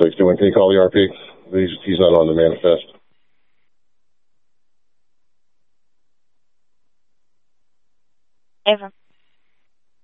Like, can you call the RP? He's not on the manifest. Ever.